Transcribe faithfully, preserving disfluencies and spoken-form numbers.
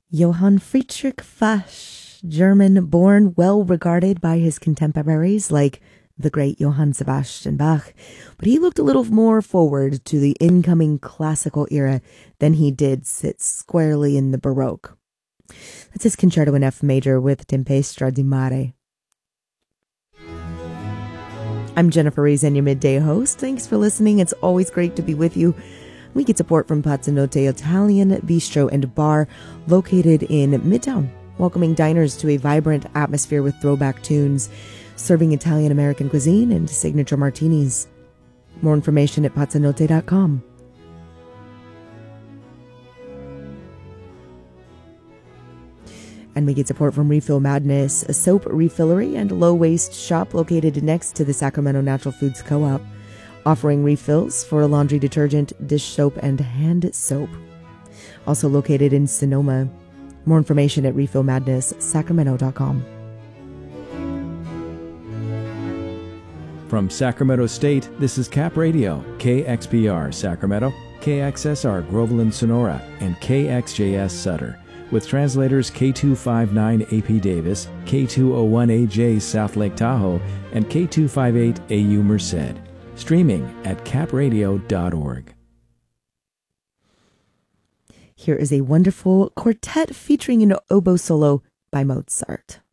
Johann Friedrich Fasch, German-born, well-regarded by his contemporaries like the great Johann Sebastian Bach, but he looked a little more forward to the incoming classical era than he did sit squarely in the Baroque. That's his Concerto in F major with Tempesta di Mare. I'm Jennifer Reason, your midday host. Thanks for listening. It's always great to be with you. We get support from Pazzanotte Italian Bistro and Bar, located in Midtown, welcoming diners to a vibrant atmosphere with throwback tunes, serving Italian-American cuisine and signature martinis. More information at pazzanotte dot com. And we get support from Refill Madness, a soap refillery and low-waste shop located next to the Sacramento Natural Foods Co-op, offering refills for laundry detergent, dish soap, and hand soap. Also located in Sonoma. More information at refill madness sacramento dot com. From Sacramento State, this is Cap Radio, K X P R Sacramento, K X S R Groveland Sonora, and K X J S Sutter, with translators K two fifty-nine A P Davis, K two oh one A J South Lake Tahoe, and K two fifty-eight A U Merced. Streaming at cap radio dot org. Here is a wonderful quartet featuring an oboe solo by Mozart.